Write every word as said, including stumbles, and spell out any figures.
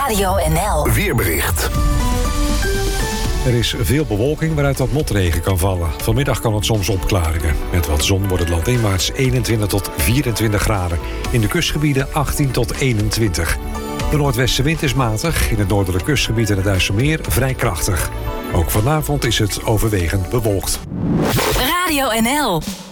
Radio N L Weerbericht. Er is veel bewolking waaruit wat motregen kan vallen. Vanmiddag kan het soms opklaringen. Met wat zon wordt het landinwaarts eenentwintig tot vierentwintig graden. In de kustgebieden achttien tot eenentwintig. De noordwestenwind is matig. In het noordelijke kustgebied en het IJsselmeer vrij krachtig. Ook vanavond is het overwegend bewolkt. Radio N L